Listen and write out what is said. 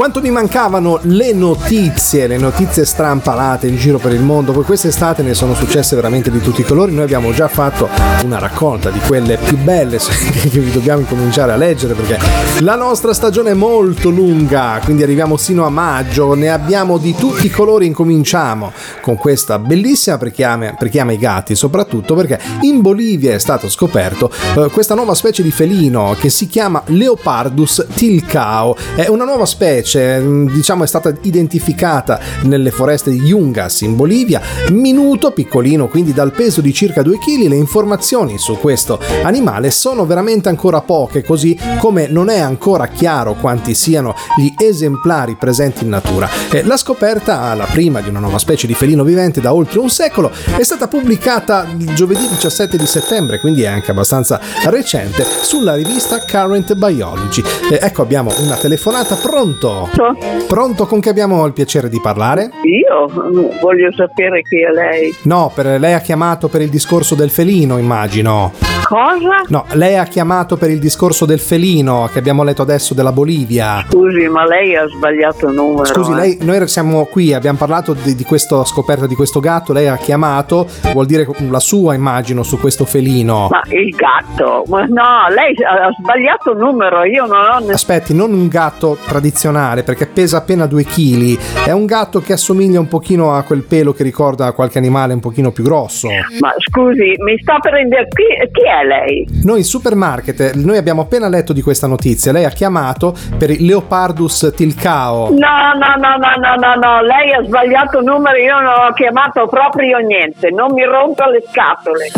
Quanto mi mancavano le notizie strampalate in giro per il mondo. Poi quest'estate ne sono successe veramente di tutti i colori. Noi abbiamo già fatto una raccolta di quelle più belle che vi dobbiamo cominciare a leggere, perché la nostra stagione è molto lunga, quindi arriviamo sino a maggio, ne abbiamo di tutti i colori. Incominciamo con questa bellissima per chi ama i gatti, soprattutto perché in Bolivia è stato scoperto questa nuova specie di felino che si chiama Leopardus tilcao. È una nuova specie, diciamo, è stata identificata nelle foreste di Yungas in Bolivia, minuto, piccolino, quindi dal peso di circa 2 kg. Le informazioni su questo animale sono veramente ancora poche, così come non è ancora chiaro quanti siano gli esemplari presenti in natura. La scoperta, la prima di una nuova specie di felino vivente da oltre un secolo, è stata pubblicata giovedì 17 di settembre, quindi è anche abbastanza recente, sulla rivista Current Biology. Ecco, abbiamo una telefonata. Pronto? Pronto, con chi abbiamo il piacere di parlare? Io voglio sapere chi è lei. No, lei ha chiamato per il discorso del felino, immagino. Cosa? No, lei ha chiamato per il discorso del felino che abbiamo letto adesso della Bolivia. Scusi, ma lei ha sbagliato numero. Scusi, noi siamo qui, abbiamo parlato di questa scoperta di questo gatto. Lei ha chiamato, vuol dire la sua, immagino, su questo felino. Ma il gatto? Ma no, lei ha sbagliato numero, io non ho... Aspetti, non un gatto tradizionale, perché pesa appena 2 kg. È un gatto che assomiglia un pochino a quel pelo che ricorda qualche animale un pochino più grosso. Ma scusi, mi sta prendendo... Chi è lei? Noi supermarket, noi abbiamo appena letto di questa notizia. Lei ha chiamato per il Leopardus tilcao. No, lei ha sbagliato numero, io non ho chiamato proprio niente, non mi rompa le scatole.